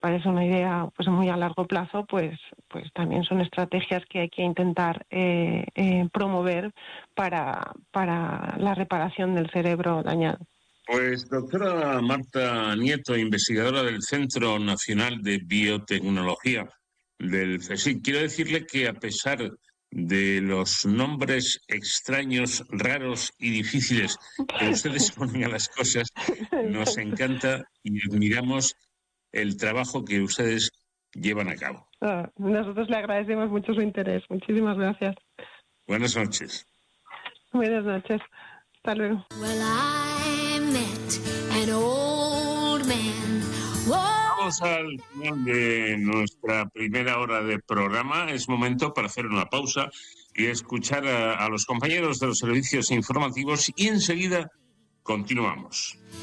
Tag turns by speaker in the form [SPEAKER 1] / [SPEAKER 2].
[SPEAKER 1] parece una idea pues muy a largo plazo, pues también son estrategias que hay que intentar promover para la reparación del cerebro dañado.
[SPEAKER 2] Pues doctora Marta Nieto, investigadora del Centro Nacional de Biotecnología del CSIC, quiero decirle que a pesar de los nombres extraños, raros y difíciles que ustedes ponen a las cosas, nos encanta y admiramos el trabajo que ustedes llevan a cabo.
[SPEAKER 1] Nosotros le agradecemos mucho su interés. Muchísimas gracias.
[SPEAKER 2] Buenas noches.
[SPEAKER 1] Buenas noches. Hasta luego.
[SPEAKER 2] Vamos al final de nuestra primera hora de programa. Es momento para hacer una pausa y escuchar a los compañeros de los servicios informativos y enseguida continuamos.